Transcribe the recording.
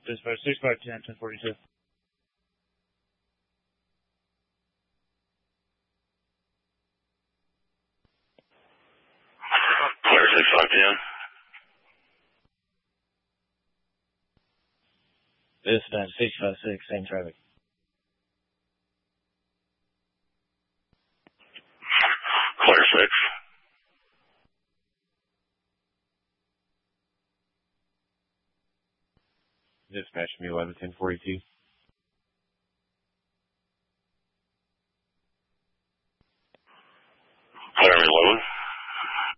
Dispatch 6510, 1042. Clear 6510. Dispatch 656, same traffic. Clear 6. Dispatch me 11 1042.